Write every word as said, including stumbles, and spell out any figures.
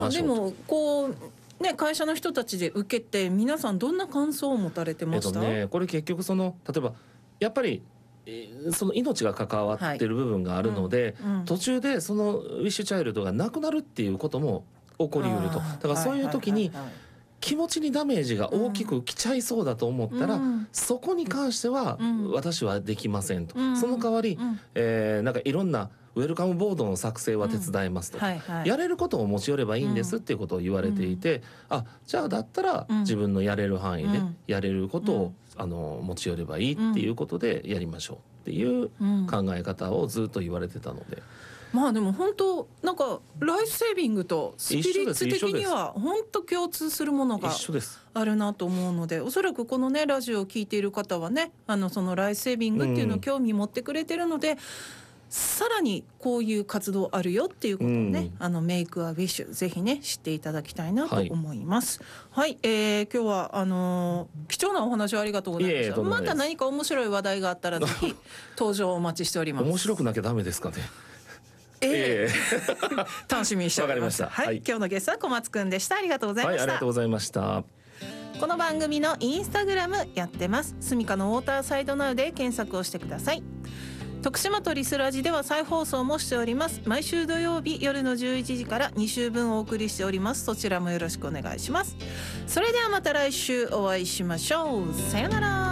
でもこうね、会社の人たちで受けて皆さんどんな感想を持たれてました？ えっとね、これ結局その例えばやっぱりその命が関わってる部分があるので、はいうんうん、途中でそのウィッシュチャイルドがなくなるっていうことも起こりうると。だからそういう時に気持ちにダメージが大きくきちゃいそうだと思ったら、うん、そこに関しては私はできませんと、うん、その代わり、うんえー、なんかいろんなウェルカムボードの作成は手伝いますと、うんはいはい、やれることを持ち寄ればいいんですっていうことを言われていて、うん、あじゃあだったら自分のやれる範囲でやれることを、うん、あの持ち寄ればいいっていうことでやりましょうっていう考え方をずっと言われてたので、 うん、まあでも本当なんかライフセービングとスピリッツ的には本当共通するものがあるなと思うので、おそらくこのねラジオを聞いている方はねあのそのライフセービングっていうのを興味持ってくれてるので、うんさらにこういう活動あるよっていうことをね、うん、あのメイクアウィッシュぜひね知っていただきたいなと思います。はい、はい、えー、今日はあのー、貴重なお話をありがとうございました。いえいえまた何か面白い話題があったらぜひ登場をお待ちしております。 面白くなきゃダメですかね。 えー、楽しみにしております。わかりました。はい、はい、今日のゲストは小松くんでした。ありがとうございました。 はい、ありがとうございました。 この番組のインスタグラムやってます。スミカのウォーターサイドナウで検索をしてください。徳島とリスラジでは再放送もしております。毎週土曜日夜のじゅういちじからに週分お送りしております。そちらもよろしくお願いします。それではまた来週お会いしましょう。さよなら。